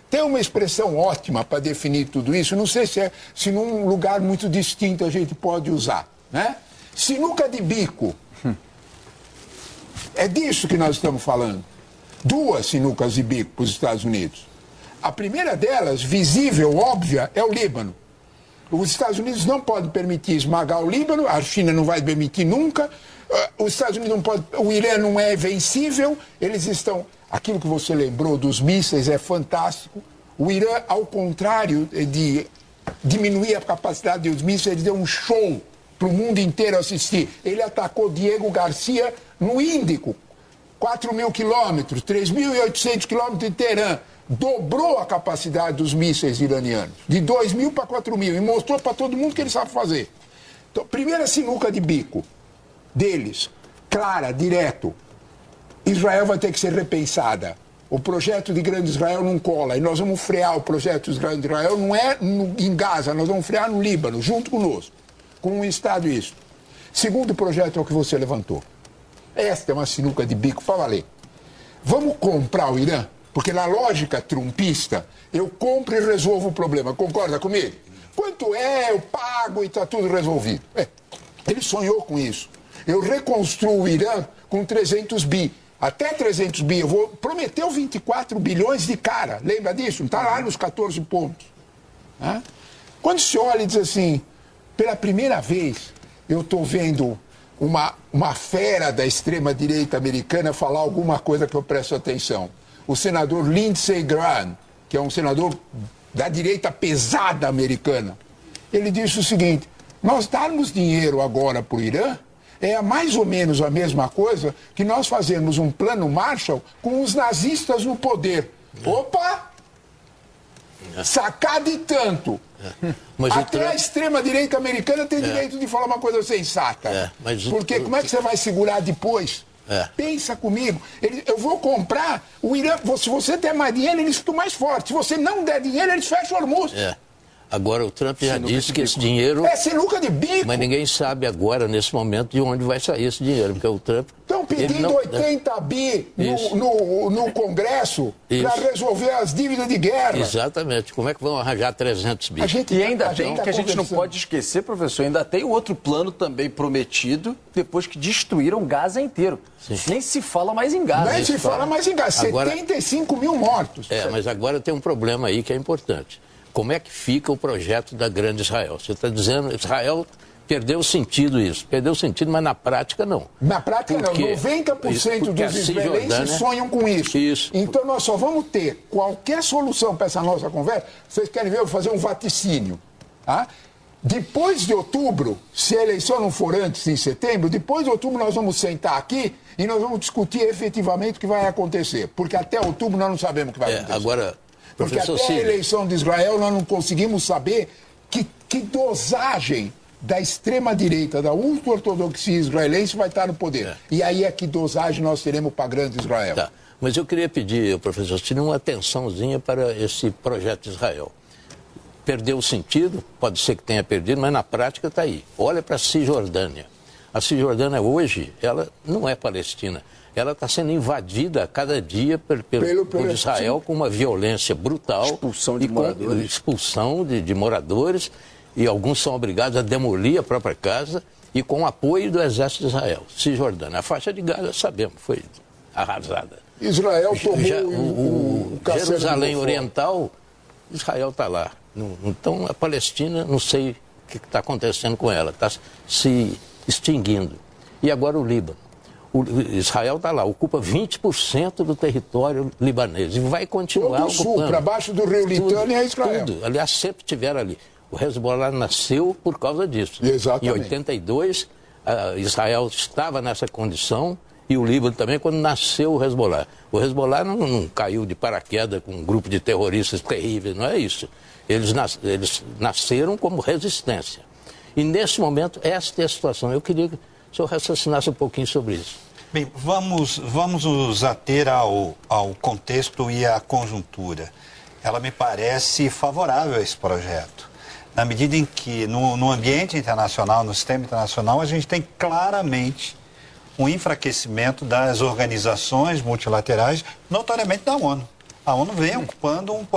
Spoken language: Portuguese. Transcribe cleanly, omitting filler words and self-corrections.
Tem uma expressão ótima para definir tudo isso, não sei se num lugar muito distinto a gente pode usar, né? Sinuca de bico. É disso que nós estamos falando. Duas sinucas de bico para os Estados Unidos. A primeira delas, visível, óbvia, é o Líbano. Os Estados Unidos não podem permitir esmagar o Líbano, a China não vai permitir nunca, os Estados Unidos não podem, o Irã não é vencível, eles estão... Aquilo que você lembrou dos mísseis é fantástico. O Irã, ao contrário de diminuir a capacidade dos mísseis, ele deu um show para o mundo inteiro assistir. Ele atacou Diego Garcia no Índico, 4.000 quilômetros, 3.800 quilômetros de Teherã. Dobrou a capacidade dos mísseis iranianos, de 2.000 para 4.000, e mostrou para todo mundo que ele sabe fazer. Então, primeira sinuca de bico deles, clara, direto. Israel vai ter que ser repensada. O projeto de Grande Israel não cola, e nós vamos frear o projeto de Grande Israel, não é em Gaza, nós vamos frear no Líbano, junto conosco, com um Estado isso. Segundo projeto é o que você levantou. Esta é uma sinuca de bico para valer. Vamos comprar o Irã? Porque na lógica trumpista, eu compro e resolvo o problema. Concorda comigo? Quanto é, eu pago e está tudo resolvido. Ele sonhou com isso. Eu reconstruo o Irã com 300 bi. Até 300 bi. Eu vou prometer 24 bilhões de cara. Lembra disso? Não está lá nos 14 pontos. Quando se olha e diz assim, pela primeira vez, eu estou vendo uma fera da extrema-direita americana falar alguma coisa que eu presto atenção. O senador Lindsey Graham, que é um senador da direita pesada americana, ele disse o seguinte, nós darmos dinheiro agora para o Irã é mais ou menos a mesma coisa que nós fazermos um plano Marshall com os nazistas no poder. Opa! Sacar de tanto. Mas até a extrema-direita americana tem direito de falar uma coisa sensata. Porque como é que você vai segurar depois? Pensa comigo, eu vou comprar o Irã, se você der mais dinheiro, eles ficam mais fortes. Se você não der dinheiro, eles fecham o Hormuz. Agora o Trump já disse que esse dinheiro... É sinuca de bico. Mas ninguém sabe agora, nesse momento, de onde vai sair esse dinheiro, porque o Trump... Estão pedindo 80 bi no Congresso para resolver as dívidas de guerra. Exatamente. Como é que vão arranjar 300 bi? E ainda tem que a gente não pode esquecer, professor, ainda tem outro plano também prometido, depois que destruíram Gaza inteiro. Nem se fala mais em Gaza. Nem se fala mais em Gaza. Agora, 75 mil mortos. Mas agora tem um problema aí que é importante. Como é que fica o projeto da Grande Israel? Você está dizendo, Israel perdeu sentido isso. Perdeu sentido, mas na prática não. Na prática não. 90% dos israelenses sonham com isso. Então nós só vamos ter qualquer solução para essa nossa conversa. Vocês querem ver eu fazer um vaticínio? Depois de outubro, se a eleição não for antes, em setembro, depois de outubro nós vamos sentar aqui e nós vamos discutir efetivamente o que vai acontecer. Porque até outubro nós não sabemos o que vai acontecer. Porque até a eleição de Israel nós não conseguimos saber que dosagem da extrema-direita, da ultra-ortodoxia israelense vai estar no poder. E aí é que dosagem nós teremos para Grande Israel. Mas eu queria pedir, professor, se uma atençãozinha para esse projeto de Israel. Perdeu o sentido, pode ser que tenha perdido, mas na prática está aí. Olha para a Cisjordânia. A Cisjordânia hoje, ela não é Palestina. Ela está sendo invadida a cada dia por Israel com uma violência brutal. Expulsão de moradores. Expulsão de moradores, e alguns são obrigados a demolir a própria casa, e com o apoio do exército de Israel. Cisjordânia. A faixa de Gaza, sabemos, foi arrasada. Israel tomou Jerusalém Oriental, Israel está lá. Então, a Palestina, não sei o que está acontecendo com ela, está se extinguindo. E agora o Líbano. Israel está lá, ocupa 20% do território libanês e vai continuar ocupando. Para baixo do rio Litânia é Israel. Tudo. Aliás, sempre tiveram ali. O Hezbollah nasceu por causa disso. Exatamente. Em 82, Israel estava nessa condição e o Líbano também, quando nasceu o Hezbollah. O Hezbollah não caiu de paraquedas com um grupo de terroristas terríveis, não é isso. Eles nasceram como resistência. E nesse momento, esta é a situação. Eu queria que o senhor raciocinasse um pouquinho sobre isso. Bem, vamos nos ater ao contexto e à conjuntura. Ela me parece favorável a esse projeto, na medida em que no ambiente internacional, no sistema internacional, a gente tem claramente um enfraquecimento das organizações multilaterais, notoriamente da ONU. A ONU vem ocupando um